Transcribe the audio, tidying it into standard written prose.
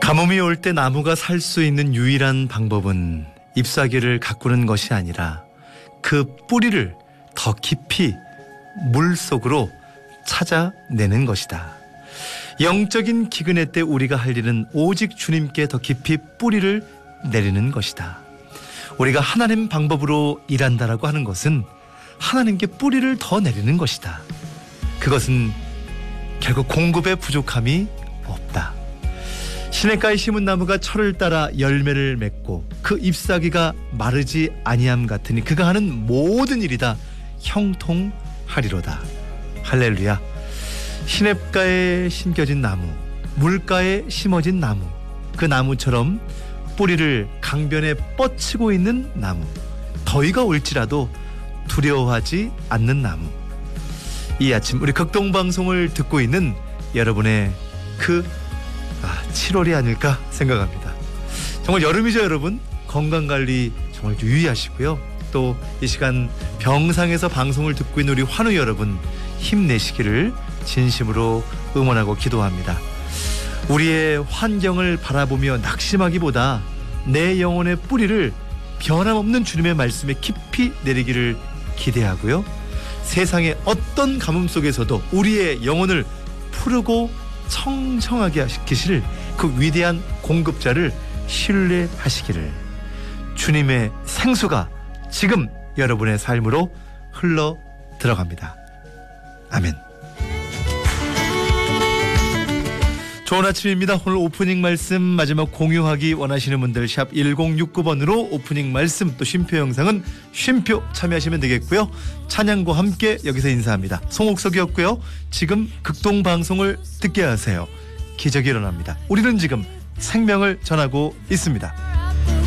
가뭄이 올 때 나무가 살 수 있는 유일한 방법은 잎사귀를 가꾸는 것이 아니라 그 뿌리를 더 깊이 물속으로 찾아내는 것이다. 영적인 기근의 때 우리가 할 일은 오직 주님께 더 깊이 뿌리를 내리는 것이다. 우리가 하나님 방법으로 일한다라고 하는 것은 하나님께 뿌리를 더 내리는 것이다. 그것은 결국 공급에 부족함이 없다. 시냇가에 심은 나무가 철을 따라 열매를 맺고 그 잎사귀가 마르지 아니함 같으니 그가 하는 모든 일이 다 형통하리로다. 할렐루야. 시냇가에 심겨진 나무, 물가에 심어진 나무, 그 나무처럼 뿌리를 강변에 뻗치고 있는 나무, 더위가 올지라도 두려워하지 않는 나무. 이 아침 우리 극동방송을 듣고 있는 여러분의 그 7월이 아닐까 생각합니다. 정말 여름이죠 여러분. 건강관리 정말 유의하시고요. 또 이 시간 병상에서 방송을 듣고 있는 우리 환우 여러분 힘내시기를 진심으로 응원하고 기도합니다. 우리의 환경을 바라보며 낙심하기보다 내 영혼의 뿌리를 변함없는 주님의 말씀에 깊이 내리기를 기대하고요. 세상의 어떤 가뭄 속에서도 우리의 영혼을 푸르고 청청하게 하시기를 그 위대한 공급자를 신뢰하시기를. 주님의 생수가 지금 여러분의 삶으로 흘러 들어갑니다. 아멘. 좋은 아침입니다. 오늘 오프닝 말씀 마지막 공유하기 원하시는 분들 샵 1069번으로 오프닝 말씀 또 쉼표 영상은 쉼표 참여하시면 되겠고요. 찬양과 함께 여기서 인사합니다. 송옥석이었고요. 지금 극동방송을 듣게 하세요. 기적이 일어납니다. 우리는 지금 생명을 전하고 있습니다.